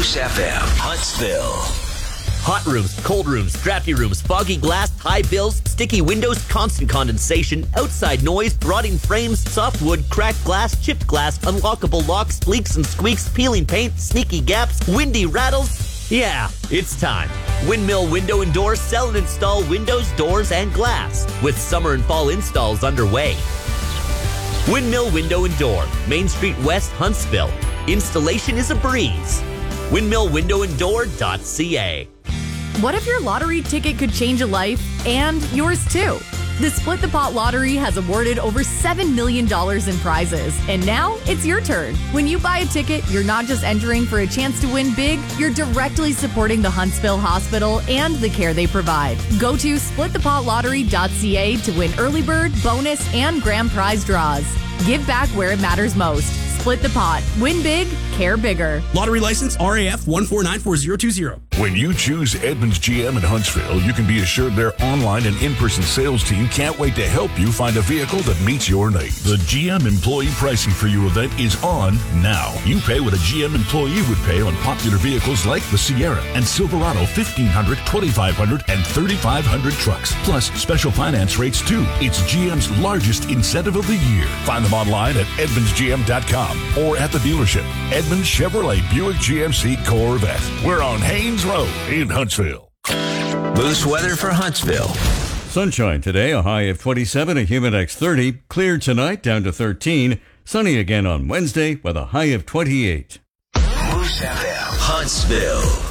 Moose FM, Huntsville. Hot rooms, cold rooms, drafty rooms, foggy glass, high bills, sticky windows, constant condensation, outside noise, rotting frames, soft wood, cracked glass, chipped glass, unlockable locks, leaks and squeaks, peeling paint, sneaky gaps, windy rattles. Yeah, it's time. Windmill Window and Door sell and install windows, doors, and glass with summer and fall installs underway. Windmill Window and Door, Main Street West, Huntsville. Installation is a breeze. windmillwindowanddoor.ca. What if your lottery ticket could change a life and yours too? The Split the Pot Lottery has awarded over $7 million in prizes, and now it's your turn. When you buy a ticket, you're not just entering for a chance to win big, you're directly supporting the Huntsville Hospital and the care they provide. Go to splitthepotlottery.ca to win early bird, bonus, and grand prize draws. Give back where it matters most. Split the pot. Win big, care bigger. Lottery license RAF 1494020. When you choose Edmunds GM in Huntsville, you can be assured their online and in-person sales team can't wait to help you find a vehicle that meets your needs. The GM Employee Pricing for You event is on now. You pay what a GM employee would pay on popular vehicles like the Sierra and Silverado 1500, 2500, and 3500 trucks, plus special finance rates too. It's GM's largest incentive of the year. Find them online at edmundsgm.com or at the dealership. Edmunds Chevrolet Buick GMC Corvette. We're on Haynes Road in Huntsville. Moose weather for Huntsville. Sunshine today, a high of 27, a Humidex 30. Clear tonight, down to 13. Sunny again on Wednesday with a high of 28. Moose FM, Huntsville.